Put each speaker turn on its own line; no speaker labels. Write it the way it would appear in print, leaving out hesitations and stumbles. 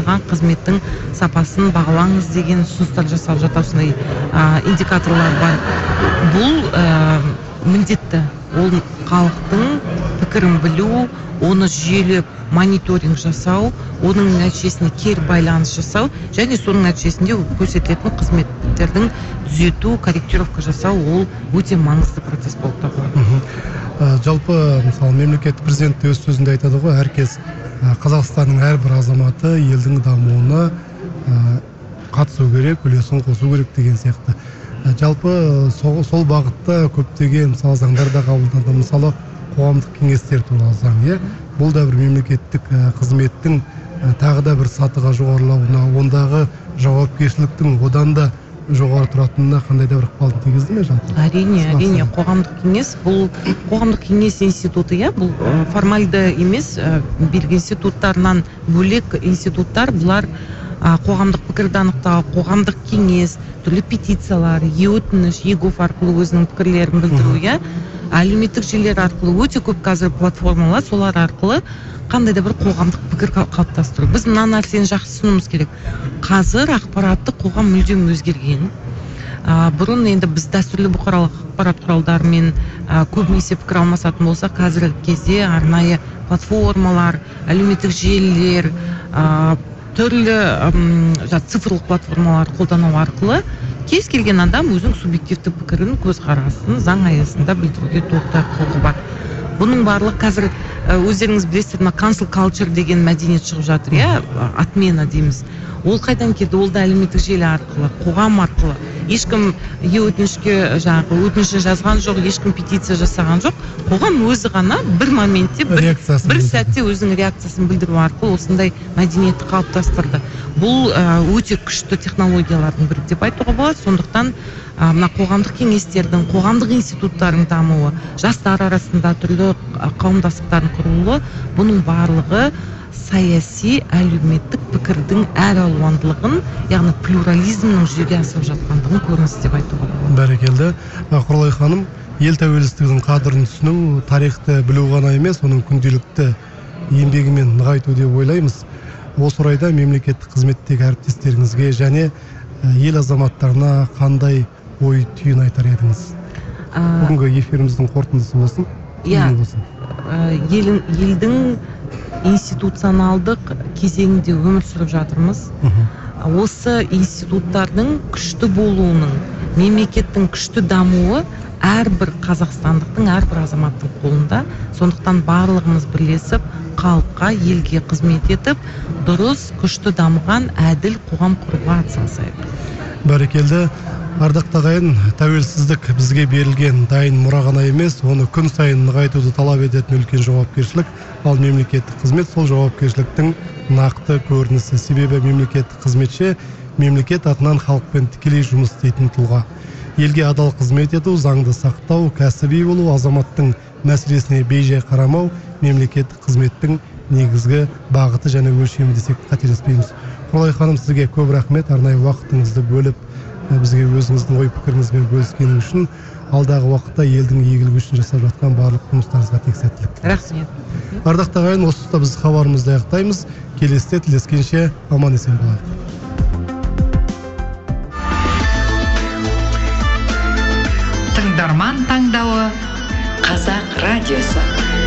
жасалған қызметтің сапасын бағалаңыз деген ұсыныстар жасалып жатыр, осындай индикаторлар бар. Бұл міндетті. Ол халықтың пікірін білу, оны жүйелеп мониторинг жасау, оның нәтижесіне кері байланыс жасау және соның нәтижесінде көрсетілетін қызметтердің түзету, корректировка жасау ол өте маңызды процесс болып табылады.
Жалпы, мысалы, мемлекет президенті өз сөзінде айтады ғой, әркез Қазақстанның әрбір азаматы елдің дамуына қатысу керек, үлесін қосу керек деген сияқты. Жалпы сол бағытта көптеген мысалы заңдарда қабылданды, мысалы қоғамдық кеңестер туралы заң, бұл да бір мемлекеттік қызметтің тағы да бір сатыға жоғарылауына, ондағы жауапкершіліктің одан да жоғары тұратынына қандай да бір ықпалын тигізді ме жалпы?
Әрине, қоғамдық кеңес, бұл қоғамдық кеңес институты, бұл формальды емес, билік институттарынан бөлек институттар, бұлар қоғамдық пікірді анықтау, қоғамдық кеңес, түрлі петициялар, өтініш, егов арқылы өзінің пікірлерін білдіру, әлеуметтік желілер арқылы өте көп қазір платформалар, солар арқылы қандай да бір қоғамдық пікір қалыптастыру. Біз мына нәрсені жақсы түсінуіміз керек. Қазір ақпараттық қоғам мүлдем өзгерген. Бұрын енді біз дәстүрлі бұқаралық ақпарат құралдарымен көбінесе пікір алмасатын болсақ, қазіргі кезде арнайы платформалар, әлеуметтік желілер, түрлі цифрлық платформалар қолдану арқылы кез келген адам өзінің субъективті пікірін, көзқарасын заң аясында білдіруге толықтай құқығы бар. Бұның барлығы қазір өздеріңіз білесіздер, cancel culture деген мәдениет шығып жатыр, отмена дейміз. Ол қайдан келді? Ол да әлеуметтік желі арқылы, қоғам арқылы. Ешкім өтінішін жазған жоқ, ешкім петиция жасаған жоқ. Қоғам өзі ғана бір моментте, бір сәтте өзінің реакциясын білдіру арқылы осындай мәдениетті қалыптастырды. Бұл өте күшті технологиялардың бірі деп айтуға болады. Сондықтан мына қоғамдық кеңестердің, қоғамдық институттардың дамуы, жастар арасында түрлі қауымдастықтардың құрылуы, бұның барлығы саяси, әлеуметтік пікірдің әр алуандылығын, яғни плюрализмнің жүзеге асып жатқандығын көрініс деп айтуға болады.
Бәрекелді. Құралай ханым, ел тәуелсіздігінің қадірін түсіну, тарихты білу ғана емес, оның күнделікті еңбегімен нығайту деп ойлаймыз. Осы орайда мемлекеттік қызметтегі әріптестеріңізге және ел азаматтарына қандай ой түйін айтар едіңіз? Бүгінгі эфиріміздің қорытындысы болсын.
Елдің институционалдық кезеңінде өмір сүріп жатырмыз. Осы институттардың күшті болуының, мемлекеттің күшті дамуы әрбір қазақстандықтың, әрбір азаматтың қолында. Сондықтан барлығымыз бірлесіп, халыққа, елге қызмет етіп, дұрыс, күшті дамыған, әділ қоғам құруға атсалысайық.
Бәрекелді. Ардақ ағайын, тәуелсіздік бізге берілген дайын мұра ғана емес, оны күн сайын нығайтуды талап ететін үлкен жауапкершілік, ал мемлекеттік қызмет сол жауапкершіліктің нақты көрінісі. Себебі мемлекеттік қызметші мемлекет атынан халықпен тікелей жұмыс істейтін тұлға. Елге адал қызмет ету, заңды сақтау, кәсіби болу, азаматтың мәселесіне бейжай қарамау мемлекеттік қызметтің негізгі бағыты және өлшемі десек қателеспейміз. Құралай ханым, сізге көп рахмет, арнайы уақытыңызды бөліп бізге өзіңіздің ой пікіріңізбен бөліскені үшін, алдағы уақытта елдің игілігі үшін жасап жатқан барлық жұмыстарыңызға тек сәттілік.
Рахмет.
Ардақты ағайын, осы тұста біз хабарымызды аяқтаймыз. Келесіде тілдескенше аман есен болайық.
Тыңдарман таңдауы Қазақ радиосы.